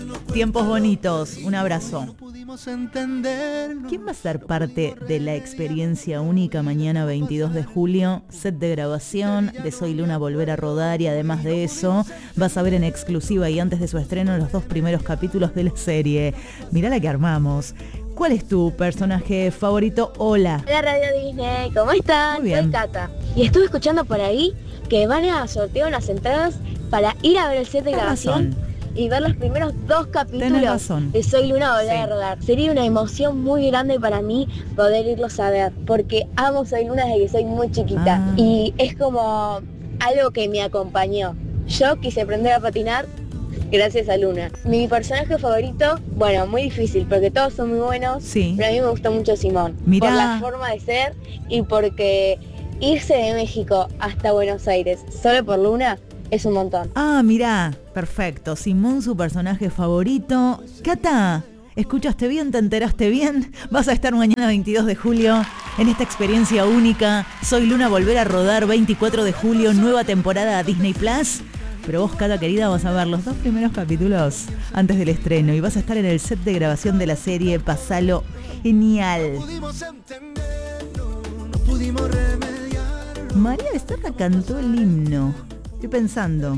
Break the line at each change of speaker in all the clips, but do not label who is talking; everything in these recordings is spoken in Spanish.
Tiempos bonitos, un abrazo. ¿Quién va a ser parte de la experiencia única mañana 22 de julio? Set de grabación de Soy Luna volver a rodar, y además de eso vas a ver en exclusiva y antes de su estreno los 2 primeros capítulos de la serie. Mirá la que armamos. ¿Cuál es tu personaje favorito? Hola.
Hola Radio Disney, ¿cómo están?
Muy bien.
Soy Cata. Y estuve escuchando por ahí que van a sortear unas entradas para ir a ver el set de
Tenés
grabación
razón.
y ver los primeros 2
Tenés
capítulos
razón.
de Soy Luna volver a
Sí.
rodar. Sería una emoción muy grande para mí poder irlos a ver, porque amo Soy Luna desde que soy muy chiquita.
Ah.
Y es como algo que me acompañó. Yo quise aprender a patinar gracias a Luna. Mi personaje favorito, bueno, muy difícil, porque todos son muy buenos,
Sí.
pero a mí me gusta mucho Simón.
Mirá.
Por la forma de ser y porque irse de México hasta Buenos Aires solo por Luna es un montón.
Ah, mirá, perfecto. Simón, su personaje favorito. Cata, ¿escuchaste bien? ¿Te enteraste bien? Vas a estar mañana 22 de julio en esta experiencia única. Soy Luna volver a rodar, 24 de julio, nueva temporada a Disney Plus. Pero vos, Cata querida, vas a ver los 2 primeros capítulos antes del estreno y vas a estar en el set de grabación de la serie. Pasalo genial. María Becerra cantó el himno. Estoy pensando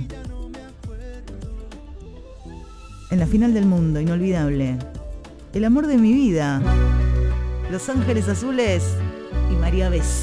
en la final del mundo, inolvidable. El amor de mi vida, Los Ángeles Azules y María Becerra.